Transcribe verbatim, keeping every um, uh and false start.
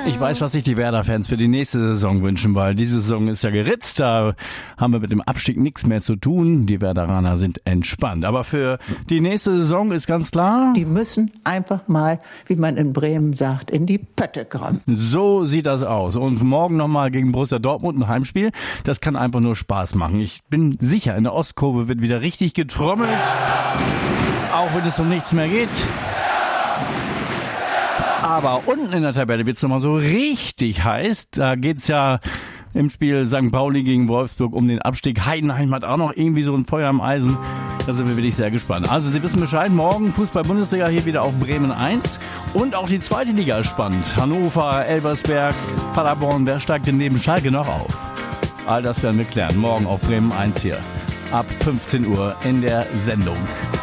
Ich weiß, was sich die Werder-Fans für die nächste Saison wünschen, weil diese Saison ist ja geritzt. Da haben wir mit dem Abstieg nichts mehr zu tun. Die Werderaner sind entspannt. Aber für die nächste Saison ist ganz klar, die müssen einfach mal, wie man in Bremen sagt, in die Pötte kommen. So sieht das aus. Und morgen nochmal gegen Borussia Dortmund ein Heimspiel. Das kann einfach nur Spaß machen. Ich bin sicher, in der Ostkurve wird wieder richtig getrommelt. Auch wenn es um nichts mehr geht. Aber unten in der Tabelle wird es nochmal so richtig heiß. Da geht's ja im Spiel Sankt Pauli gegen Wolfsburg um den Abstieg. Heidenheim hat auch noch irgendwie so ein Feuer im Eisen. Da sind wir wirklich sehr gespannt. Also Sie wissen Bescheid, morgen Fußball-Bundesliga hier wieder auf Bremen eins. Und auch die zweite Liga ist spannend. Hannover, Elversberg, Paderborn, wer steigt denn neben Schalke noch auf? All das werden wir klären. Morgen auf Bremen eins hier. Ab fünfzehn Uhr in der Sendung.